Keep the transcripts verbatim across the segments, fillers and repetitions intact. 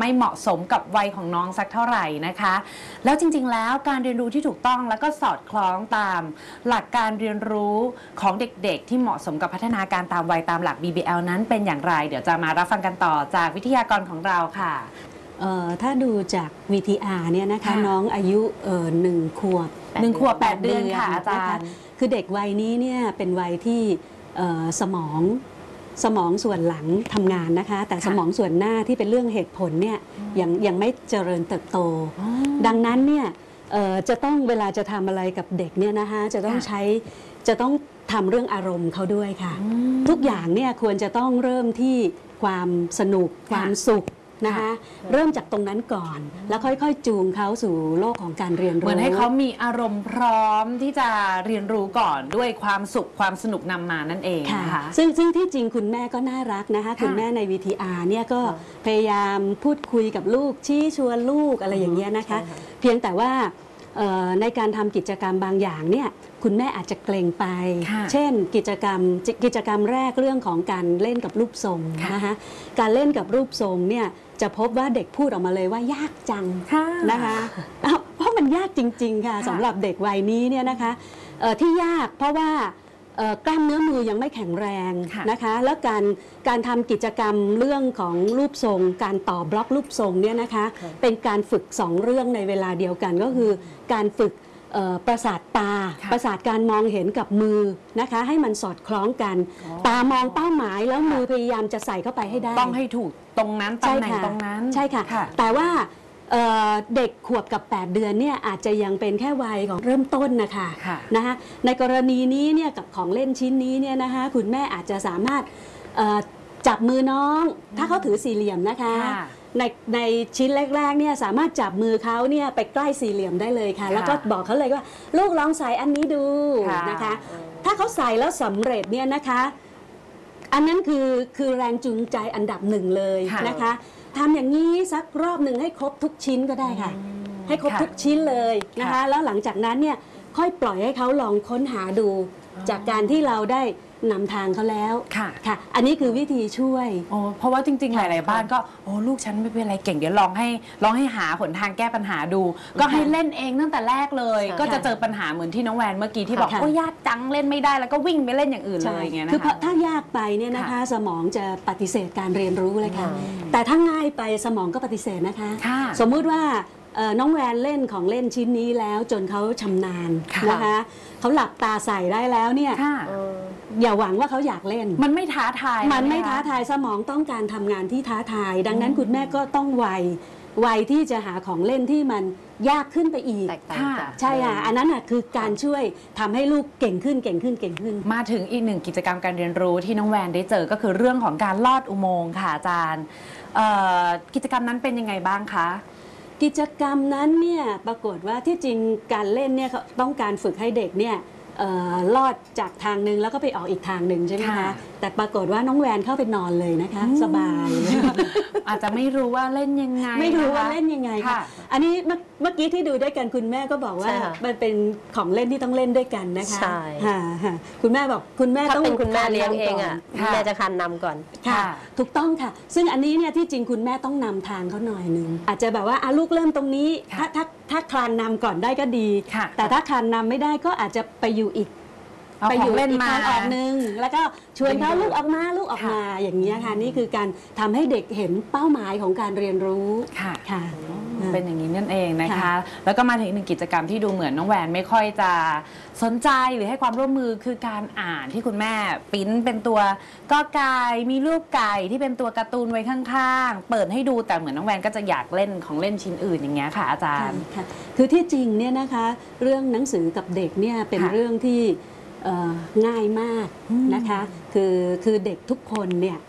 ไม่เหมาะสมกับวัยของน้องสักเท่าไหร่นะคะแล้วจริงๆแล้วการเรียนรู้ที่ถูกต้องแล้วก็สอดคล้องตามหลักการเรียนรู้ของเด็กๆที่เหมาะสมกับพัฒนาการตามวัยตามหลัก บี บี แอล นั้นเป็นอย่างไรเดี๋ยวจะมารับฟังกันต่อจากวิทยากรของเราค่ะถ้าดูจาก วี ที อาร์ เนี่ยนะคะน้องอายุหนึ่งขวบหนึ่งขวบแปดเดือนค่ะอาจารย์คือเด็กวัยนี้เนี่ยเป็นวัยที่สมองสมองส่วนหลังทำงานนะคะแต่สมองส่วนหน้าที่เป็นเรื่องเหตุผลเนี่ยยังยังไม่เจริญเติบโตดังนั้นเนี่ยจะต้องเวลาจะทำอะไรกับเด็กเนี่ยนะคะจะต้องใช้จะต้องทำเรื่องอารมณ์เขาด้วยค่ะทุกอย่างเนี่ยควรจะต้องเริ่มที่ความสนุกความสุขนะคะเริ่มจากตรงนั้นก่อนแล้วค่อยๆจูงเขาสู่โลกของการเรียนรู้เหมือนให้เขามีอารมณ์พร้อมที่จะเรียนรู้ก่อนด้วยความสุขความสนุกนำมานั่นเองนะคะซึ่งซึ่งที่จริงคุณแม่ก็น่ารักนะคะคุณแม่ใน วี ที อาร์ เนี่ยก็พยายามพูดคุยกับลูกชี้ชวนลูกอะไรอย่างเงี้ยนะคะเพียงแต่ว่าในการทำกิจกรรมบางอย่างเนี่ยคุณแม่อาจจะเกรงไปเช่นกิจกรรมกิจกรรมแรกเรื่องของการเล่นกับรูปทรงนะคะการเล่นกับรูปทรงเนี่ยจะพบว่าเด็กพูดออกมาเลยว่ายากจังนะคะเพราะมันยากจริงๆค่ะสำหรับเด็กวัยนี้เนี่ยนะคะที่ยากเพราะว่ากล้ามเนื้อมือยังไม่แข็งแรงนะคะแล้วการการทำกิจกรรมเรื่องของรูปทรงการต่อบล็อกรูปทรงเนี่ยนะคะเป็นการฝึกสองเรื่องในเวลาเดียวกันก็คือการฝึกประสาทตาประสาทการมองเห็นกับมือนะคะให้มันสอดคล้องกันตามองเป้าหมายแล้วมือพยายามจะใส่เข้าไปให้ได้ต้องให้ถูกตรงนั้นตำแหน่งตรงนั้นใช่ค่ะแต่ว่าเด็กขวบกับแปดเดือนเนี่ยอาจจะยังเป็นแค่วัยของเริ่มต้นนะคะนะคะในกรณีนี้เนี่ยกับของเล่นชิ้นนี้เนี่ยนะคะคุณแม่อาจจะสามารถจับมือน้องถ้าเขาถือสี่เหลี่ยมนะคะในในชิ้นแรกๆเนี่ยสามารถจับมือเขาเนี่ยไปใกล้สี่เหลี่ยมได้เลยค่ะแล้วก็บอกเขาเลยว่าลูกลองใส่อันนี้ดูนะคะถ้าเขาใส่แล้วสำเร็จเนี่ยนะคะอันนั้นคือคือแรงจูงใจอันดับหนึ่งเลยนะคะทำอย่างนี้สักรอบหนึ่งให้ครบทุกชิ้นก็ได้ค่ะให้ครบทุกชิ้นเลยนะคะแล้วหลังจากนั้นเนี่ยค่อยปล่อยให้เขาลองค้นหาดูจากการที่เราได้นำทางเขาแล้วค่ะค่ะอันนี้คือวิธีช่วยโอ้เพราะว่าจริงๆหลายๆบ้านก็โอ้ลูกฉันไม่เป็นไรเก่งเดี๋ยวลองให้ลองให้หาหนทางแก้ปัญหาดูก็ให้เล่นเองตั้งแต่แรกเลยก็จะเจอปัญหาเหมือนที่น้องแวนเมื่อกี้ที่บอกโอ้ยากจังเล่นไม่ได้แล้วก็วิ่งไปเล่นอย่างอื่นเลยอย่างเงี้ยนะคะคือถ้ายากไปเนี่ยนะคะสมองจะปฏิเสธการเรียนรู้เลยค่ะแต่ถ้าง่ายไปสมองก็ปฏิเสธนะคะสมมุติว่าน้องแวนเล่นของเล่นชิ้นนี้แล้วจนเขาชำนาญนะคะเขาหลับตาใส่ได้แล้วเนี่ยอย่าหวังว่าเขาอยากเล่นมันไม่ท้าทายมันไม่ท้าทายสมองต้องการทำงานที่ท้าทายดังนั้นคุณแม่ก็ต้องไวไวที่จะหาของเล่นที่มันยากขึ้นไปอีกใช่ค่ะอันนั้นคือการช่วยทำให้ลูกเก่งขึ้นเก่งขึ้นเก่งขึ้นมาถึงอีกหนึ่งกิจกรรมการเรียนรู้ที่น้องแวนได้เจอก็คือเรื่องของการลอดอุโมงค์ค่ะอาจารย์กิจกรรมนั้นเป็นยังไงบ้างคะกิจกรรมนั้นเนี่ยปรากฏว่าที่จริงการเล่นเนี่ยต้องการฝึกให้เด็กเนี่ยลอดจากทางหนึ่งแล้วก็ไปออกอีกทางหนึ่งใช่ไหมคะแต่ปรากฏว่าน้องแวนเข้าไปนอนเลยนะคะสบายอาจจะไม่รู้ว่าเล่นยังไงไม่รู้ว่าเล่นยังไงค่ะอันนี้เมื่อกี้ที่ดูด้วยกันคุณแม่ก็บอกว่ามันเป็นของเล่นที่ต้องเล่นด้วยกันนะคะคุณแม่บอกคุณแม่ต้องเป็นคุณแม่เลี้ยงเองอ่ะแม่จะคันนำก่อนค่ะถูกต้องค่ะซึ่งอันนี้เนี่ยที่จริงคุณแม่ต้องนำทางเขาหน่อยนึงอาจจะแบบว่าลูกเริ่มตรงนี้ถ้าถ้าถ้าคลานนำก่อนได้ก็ดีแต่ถ้าคลานนำไม่ได้ก็อาจจะไปอยู่อีกไปอยู่อีกทางออกนึงแล้วก็ชวนเขาลูกออกมาลูกออกมาอย่างนี้ค่ะนี่คือการทำให้เด็กเห็นเป้าหมายของการเรียนรู้ค่ะค่ะเป็นอย่างนี้นั่นเองนะคะแล้วก็มาถึงหนึ่งกิจกรรมที่ดูเหมือนน้องแวนไม่ค่อยจะสนใจหรือให้ความร่วมมือคือการอ่านที่คุณแม่ปิ้นเป็นตัวก็ไก่มีรูปไก่ที่เป็นตัวการ์ตูนไว้ข้างๆเปิดให้ดูแต่เหมือนน้องแวนก็จะอยากเล่นของเล่นชิ้นอื่นอย่างเงี้ยค่ะอาจารย์ค่ะคือที่จริงเนี่ยนะคะเรื่องหนังสือกับเด็กเนี่ยเป็นเรื่องที่ง่ายมากนะคะคือคือเด็กทุกคนเนี่ย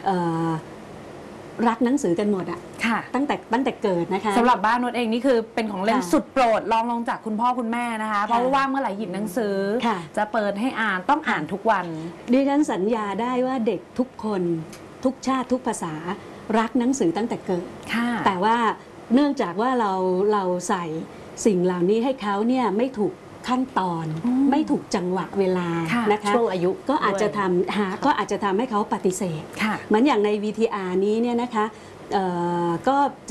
รักหนังสือกันหมดอะตั้งแต่ตั้งแต่เกิดนะคะสำหรับบ้านนวดเองนี่คือเป็นของเล่นสุดโปรดลองลงจากคุณพ่อคุณแม่นะคะเพราะว่าว่างเมื่อไหร่หยิบหนังสือจะเปิดให้อ่านต้องอ่านทุกวันดิฉันสัญญาได้ว่าเด็กทุกคนทุกชาติทุกภาษารักหนังสือตั้งแต่เกิดแต่ว่าเนื่องจากว่าเราเราใส่สิ่งเหล่านี้ให้เขาเนี่ยไม่ถูกขั้นตอนไม่ถูกจังหวะเวลานะคะช่วงอายุก็อาจจะทำหาก็อาจจะทำให้เขาปฏิเสธเหมือนอย่างใน วี ที อาร์ นี้เนี่ยนะคะก็